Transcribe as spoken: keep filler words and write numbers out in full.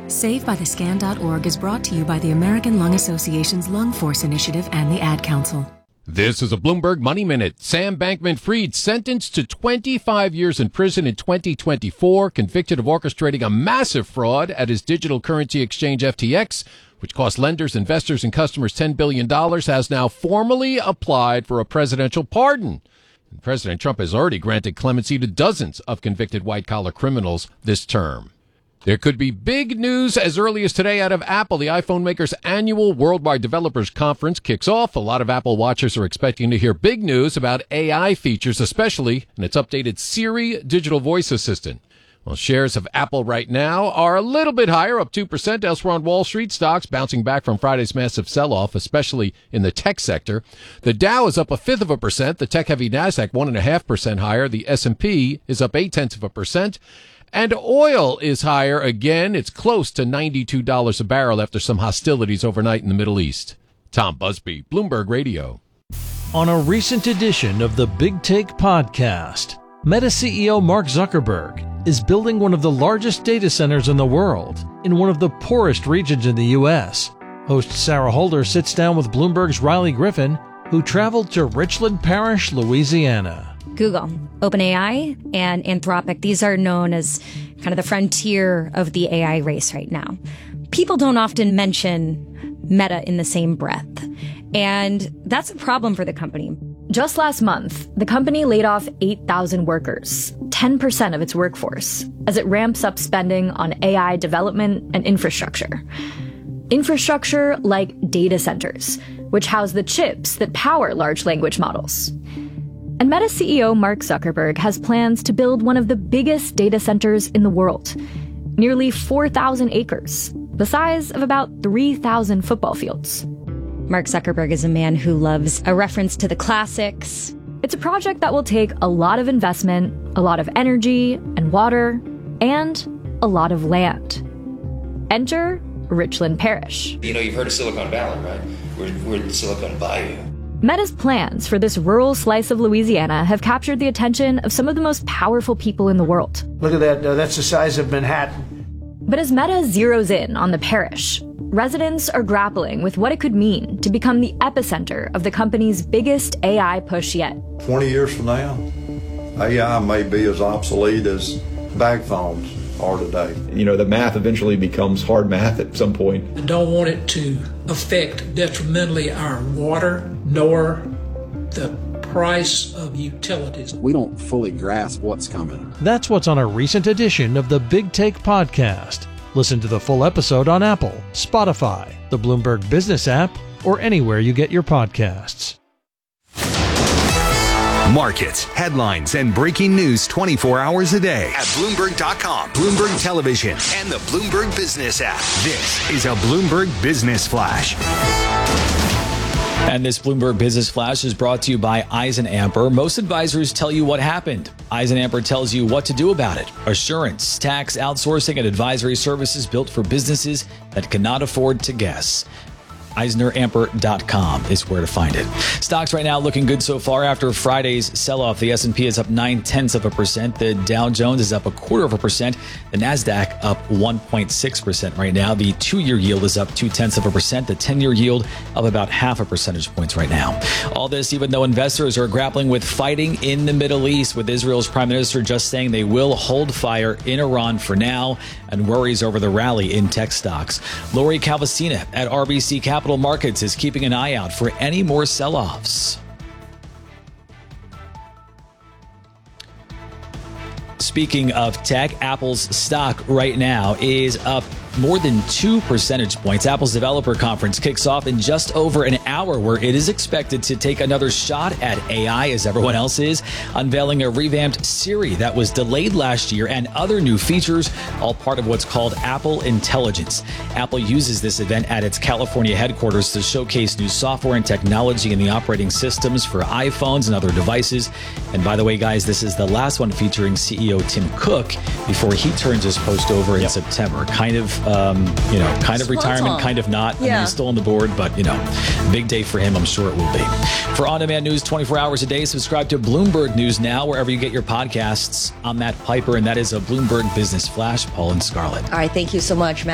Save by the Scan dot org is brought to you by the American Lung Association's Lung Force Initiative and the Ad Council. This is a Bloomberg Money Minute. Sam Bankman-Fried sentenced to twenty-five years in prison in twenty twenty-four, convicted of orchestrating a massive fraud at his digital currency exchange F T X, which cost lenders, investors, and customers ten billion dollars, has now formally applied for a presidential pardon. President Trump has already granted clemency to dozens of convicted white-collar criminals this term. There could be big news as early as today out of Apple. The iPhone maker's annual Worldwide Developers Conference kicks off. A lot of Apple watchers are expecting to hear big news about A I features, especially in its updated Siri digital voice assistant. Well, shares of Apple right now are a little bit higher, up two percent. Elsewhere on Wall Street, stocks bouncing back from Friday's massive sell-off, especially in the tech sector. The Dow is up a fifth of a percent. The tech-heavy NASDAQ one and a half percent higher. The S and P is up eight tenths of a percent. And oil is higher again. It's close to ninety-two dollars a barrel after some hostilities overnight in the Middle East. Tom Busby, Bloomberg Radio. On a recent edition of the Big Take podcast, Meta C E O Mark Zuckerberg is building one of the largest data centers in the world in one of the poorest regions in the U S. Host Sarah Holder sits down with Bloomberg's Riley Griffin, who traveled to Richland Parish, Louisiana. Google, OpenAI, and Anthropic, these are known as kind of the frontier of the A I race right now. People don't often mention Meta in the same breath, and that's a problem for the company. Just last month, the company laid off eight thousand workers, ten percent of its workforce, as it ramps up spending on A I development and infrastructure. Infrastructure like data centers, which house the chips that power large language models. And Meta C E O Mark Zuckerberg has plans to build one of the biggest data centers in the world, nearly four thousand acres, the size of about three thousand football fields. Mark Zuckerberg is a man who loves a reference to the classics. It's a project that will take a lot of investment, a lot of energy and water, and a lot of land. Enter Richland Parish. You know, you've heard of Silicon Valley, right? We're, we're in Silicon Bayou. Meta's plans for this rural slice of Louisiana have captured the attention of some of the most powerful people in the world. Look at that. Uh, that's the size of Manhattan. But as Meta zeroes in on the parish, residents are grappling with what it could mean to become the epicenter of the company's biggest A I push yet. twenty years from now, A I may be as obsolete as bag phones are today. You know, the math eventually becomes hard math at some point. I don't want it to affect detrimentally our water nor the price of utilities. We don't fully grasp what's coming. That's what's on a recent edition of the Big Take podcast. Listen to the full episode on Apple, Spotify, the Bloomberg Business app, or anywhere you get your podcasts. Markets, headlines, and breaking news twenty-four hours a day at Bloomberg dot com, Bloomberg Television, and the Bloomberg Business app. This is a Bloomberg Business Flash. And this Bloomberg Business Flash is brought to you by Eisenamper. Most advisors tell you what happened. Eisenamper tells you what to do about it. Assurance, tax, outsourcing, and advisory services built for businesses that cannot afford to guess. Eisner Amper dot com is where to find it. Stocks right now looking good so far after Friday's sell-off. The S and P is up nine tenths of a percent. The Dow Jones is up a quarter of a percent. The NASDAQ up one point six percent right now. The two-year yield is up two tenths of a percent. The ten-year yield up about half a percentage points right now. All this even though investors are grappling with fighting in the Middle East, with Israel's prime minister just saying they will hold fire in Iran for now, and worries over the rally in tech stocks. Lori Calvasina at R B C Capital Markets is keeping an eye out for any more sell-offs. Speaking of tech, Apple's stock right now is up more than two percentage points. Apple's developer conference kicks off in just over an hour, where it is expected to take another shot at A I, as everyone else is, unveiling a revamped Siri that was delayed last year and other new features, all part of what's called Apple Intelligence. Apple uses this event at its California headquarters to showcase new software and technology in the operating systems for iPhones and other devices. And by the way, guys, this is the last one featuring C E O Tim Cook before he turns his post over in yep. September. Kind of Um, you know, kind of retirement, kind of not. Yeah. I mean, he's still on the board, but, you know, big day for him. I'm sure it will be. For on-demand news twenty-four hours a day, subscribe to Bloomberg News Now, wherever you get your podcasts. I'm Matt Piper, and that is a Bloomberg Business Flash. Paul and Scarlett. All right. Thank you so much, Matt.